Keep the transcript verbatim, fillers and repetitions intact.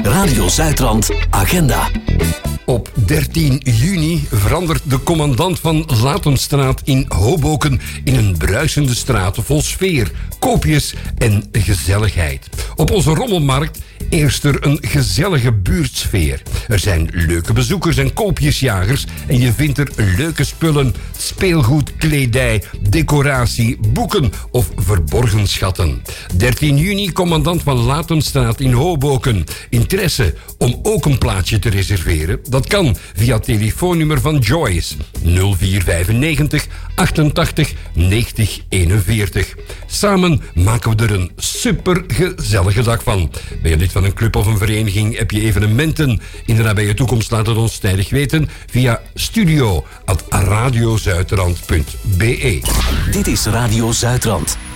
Radio Zuidrand Agenda. Op dertien juni verandert de commandant van Latenstraat in Hoboken in een bruisende straat vol sfeer, koopjes en gezelligheid. Op onze rommelmarkt eerst er een gezellige buurtsfeer. Er zijn leuke bezoekers en koopjesjagers en je vindt er leuke spullen, speelgoed, kledij, decoratie, boeken of verborgen schatten. dertien juni, commandant van Latenstraat in Hoboken. Interesse om ook een plaatsje te reserveren? Dat kan via het telefoonnummer van Joyce nul vier vijfennegentig achtentachtig negentig eenenveertig. Samen maken we er een supergezellige dag van. Ben je lid van een club of een vereniging? Heb je evenementen in de nabije toekomst? Laat het ons tijdig weten via studio at radiozuidrand punt be. Dit is Radio Zuidrand.